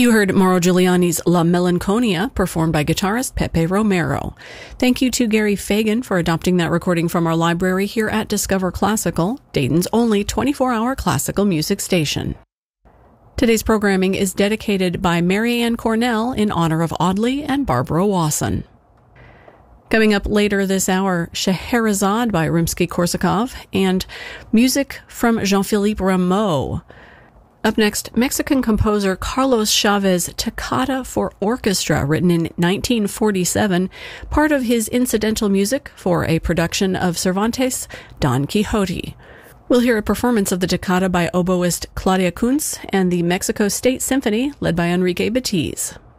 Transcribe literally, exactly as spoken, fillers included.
You heard Mauro Giuliani's La Melanconia, performed by guitarist Pepe Romero. Thank you to Gary Fagan for adopting that recording from our library here at Discover Classical, Dayton's only twenty-four hour classical music station. Today's programming is dedicated by Mary Ann Cornell in honor of Audley and Barbara Wasson. Coming up later this hour, Scheherazade by Rimsky-Korsakov and music from Jean-Philippe Rameau. Up next, Mexican composer Carlos Chavez' Toccata for Orchestra, written in nineteen forty-seven, part of his incidental music for a production of Cervantes' Don Quixote. We'll hear a performance of the toccata by oboist Claudia Kuntz and the Mexico State Symphony, led by Enrique Batiz.